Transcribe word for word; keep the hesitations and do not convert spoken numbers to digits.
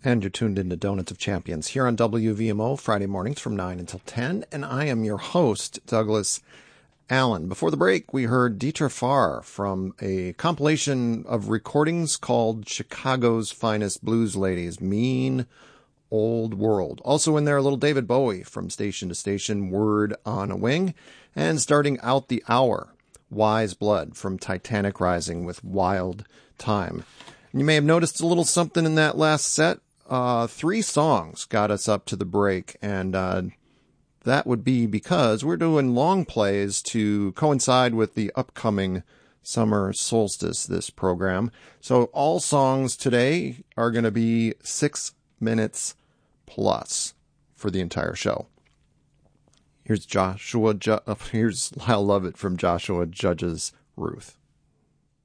And you're tuned into Donuts of Champions here on W V M O, Friday mornings from nine until ten. And I am your host, Douglas Allen. Before the break, we heard Dieter Farr from a compilation of recordings called Chicago's Finest Blues Ladies, Mean Old World. Also in there, a little David Bowie from Station to Station, Word on a Wing. And starting out the hour, Wise Blood from Titanic Rising with Wild Time. And you may have noticed a little something in that last set. Uh, three songs got us up to the break, and uh, that would be because we're doing long plays to coincide with the upcoming summer solstice, this program. So all songs today are going to be six minutes plus for the entire show. Here's Joshua. Ju- uh, here's Lyle Lovett from Joshua Judge's Ruth.